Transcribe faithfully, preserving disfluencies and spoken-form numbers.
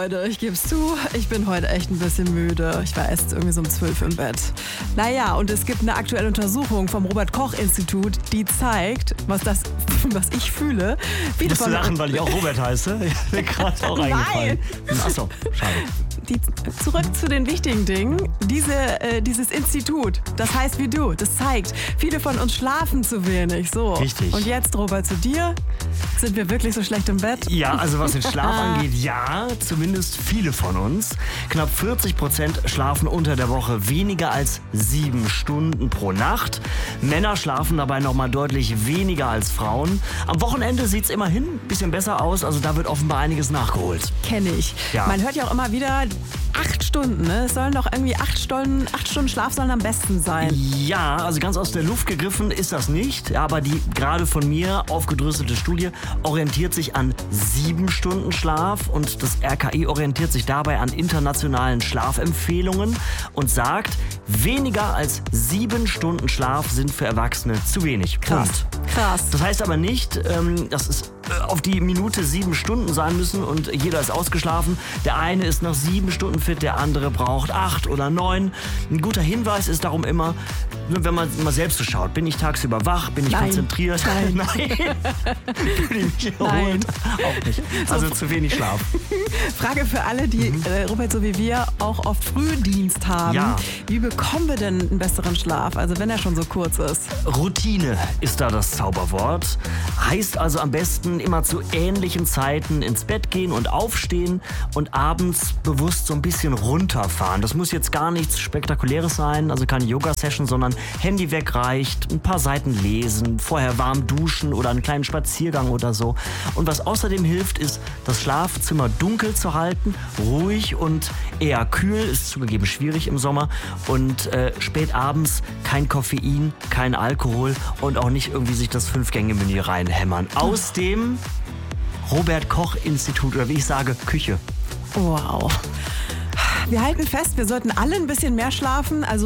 Leute, ich geb's zu, ich bin heute echt ein bisschen müde. Ich war erst irgendwie so um zwölf im Bett. Naja, und es gibt eine aktuelle Untersuchung vom Robert-Koch-Institut, die zeigt, was das, was ich fühle. Du musst lachen, weil ich auch Robert heiße. Ich bin gerade auch eingefallen. Achso, schade. Die, zurück zu den wichtigen Dingen. Diese, äh, dieses Institut, das heißt wie du, das zeigt, viele von uns schlafen zu wenig. So. Richtig. Und jetzt, Robert, zu dir. Sind wir wirklich so schlecht im Bett? Ja, also was den Schlaf angeht, ja, zumindest viele von uns. Knapp vierzig Prozent schlafen unter der Woche weniger als sieben Stunden pro Nacht. Männer schlafen dabei nochmal deutlich weniger als Frauen. Am Wochenende sieht es immerhin ein bisschen besser aus, also da wird offenbar einiges nachgeholt. Kenne ich. Ja. Man hört ja auch immer wieder, acht Stunden, ne? Es sollen doch irgendwie acht Stunden, acht Stunden Schlaf sollen am besten sein. Ja, also ganz aus der Luft gegriffen ist das nicht, aber die gerade von mir aufgedröselte Studie orientiert sich an sieben Stunden Schlaf und das R K I orientiert sich dabei an internationalen Schlafempfehlungen und sagt, weniger als sieben Stunden Schlaf sind für Erwachsene zu wenig. Krass. Punkt. Krass. Das heißt aber nicht, ähm, dass es auf die Minute sieben Stunden sein müssen und jeder ist ausgeschlafen. Der eine ist nach sieben Stunden fit, der andere braucht acht oder neun. Ein guter Hinweis ist darum immer, wenn man mal selbst so schaut, bin ich tagsüber wach, bin ich Nein. konzentriert? Nein. Nein. Fühle ich mich erholt? Auch nicht. Also zu wenig Schlaf. Frage für alle, die, mhm. äh, Robert, so wie wir, auch oft Frühdienst haben. Ja. Wie bekommen wir denn einen besseren Schlaf, also wenn er schon so kurz ist? Routine ist da das Zauberwort. Heißt also am besten immer zu ähnlichen Zeiten ins Bett gehen und aufstehen und abends bewusst so ein bisschen runterfahren. Das muss jetzt gar nichts Spektakuläres sein, also keine Yoga-Session, sondern Handy weg reicht, ein paar Seiten lesen, vorher warm duschen oder einen kleinen Spaziergang oder so. Und was außerdem hilft, ist, das Schlafzimmer dunkel zu halten, ruhig und eher kühl, ist zugegeben schwierig im Sommer, und äh, spät abends kein Koffein, kein Alkohol und auch nicht irgendwie sich das Fünf-Gänge-Menü reinhämmern. Aus dem Robert-Koch-Institut, oder wie ich sage, Küche. Wow. Wir halten fest, wir sollten alle ein bisschen mehr schlafen, also